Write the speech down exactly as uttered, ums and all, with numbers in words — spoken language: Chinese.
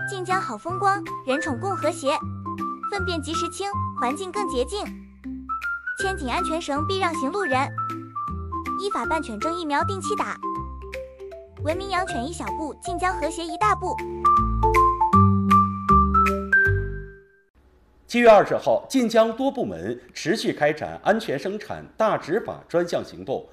晋江好风光，人宠共和谐，粪便及时清，环境更洁净。牵紧安全绳，避让行路人。依法办犬证疫苗定期打。文明养犬一小步，晋江和谐一大步。 七月二十号，晋江多部门持续开展安全生产大执法专项行动，